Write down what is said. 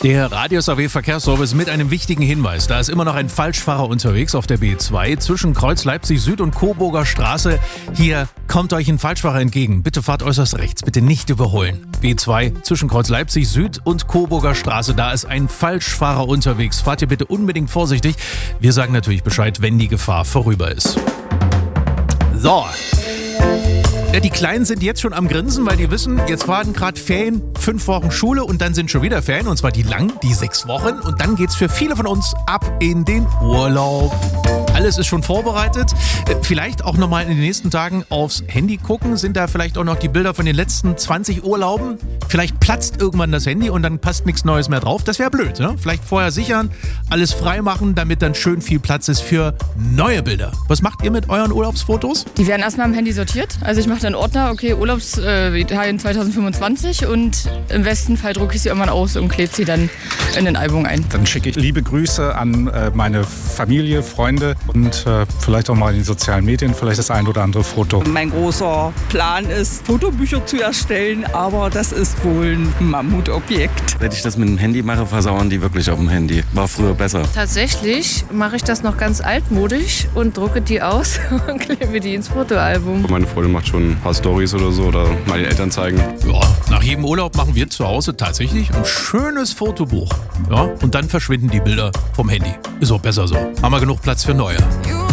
Der Radius AW Verkehrsservice mit einem wichtigen Hinweis. Da ist immer noch ein Falschfahrer unterwegs auf der B2 zwischen Kreuz Leipzig Süd und Coburger Straße. Hier kommt euch ein Falschfahrer entgegen. Bitte fahrt äußerst rechts, bitte nicht überholen. B2 zwischen Kreuz Leipzig Süd und Coburger Straße. Da ist ein Falschfahrer unterwegs. Fahrt ihr bitte unbedingt vorsichtig. Wir sagen natürlich Bescheid, wenn die Gefahr vorüber ist. So. Ja, die Kleinen sind jetzt schon am Grinsen, weil die wissen, jetzt waren gerade Ferien, 5 Wochen Schule und dann sind schon wieder Ferien, und zwar die lang, die 6 Wochen. Und dann geht's für viele von uns ab in den Urlaub. Alles ist schon vorbereitet. Vielleicht auch nochmal in den nächsten Tagen aufs Handy gucken. Sind da vielleicht auch noch die Bilder von den letzten 20 Urlauben? Vielleicht platzt irgendwann das Handy und dann passt nichts Neues mehr drauf. Das wäre blöd, ne? Vielleicht vorher sichern, alles frei machen, damit dann schön viel Platz ist für neue Bilder. Was macht ihr mit euren Urlaubsfotos? Die werden erstmal im Handy sortiert. Also ich mache dann Ordner, okay, Urlaubsitalien 2025, und im besten Fall drucke ich sie irgendwann aus und klebe sie dann in ein Album ein. Dann schicke ich liebe Grüße an meine Familie, Freunde und vielleicht auch mal in den sozialen Medien vielleicht das ein oder andere Foto. Mein großer Plan ist, Fotobücher zu erstellen, aber das ist wohl ein Mammutobjekt. Wenn ich das mit dem Handy mache, versauern die wirklich auf dem Handy. War früher besser. Tatsächlich mache ich das noch ganz altmodisch und drucke die aus und klebe die ins Fotoalbum. Meine Freundin macht schon ein paar Stories oder so oder mal den Eltern zeigen. Ja, nach jedem Urlaub machen wir zu Hause tatsächlich ein schönes Fotobuch. Ja, und dann verschwinden die Bilder vom Handy. Ist auch besser so. Haben wir genug Platz für neue.